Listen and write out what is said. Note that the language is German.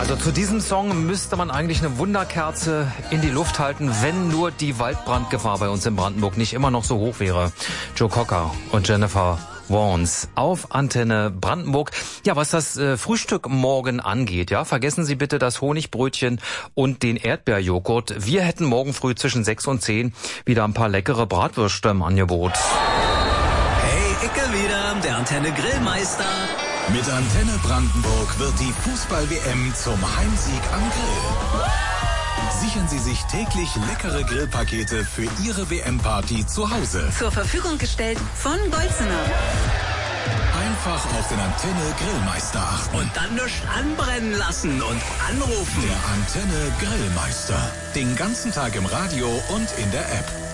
Also zu diesem Song müsste man eigentlich eine Wunderkerze in die Luft halten, wenn nur die Waldbrandgefahr bei uns in Brandenburg nicht immer noch so hoch wäre. Joe Cocker und Jennifer Warnes auf Antenne Brandenburg. Ja, was das Frühstück morgen angeht, ja, vergessen Sie bitte das Honigbrötchen und den Erdbeerjoghurt. Wir hätten morgen früh zwischen 6 und 10 wieder ein paar leckere Bratwürste im Angebot. Hey, Icke wieder, der Antenne Grillmeister. Mit Antenne Brandenburg wird die Fußball-WM zum Heimsieg am Grill. Sichern Sie sich täglich leckere Grillpakete für Ihre WM-Party zu Hause. Zur Verfügung gestellt von Bolzener. Einfach auf den Antenne Grillmeister achten. Und dann nichts anbrennen lassen und anrufen. Der Antenne Grillmeister. Den ganzen Tag im Radio und in der App.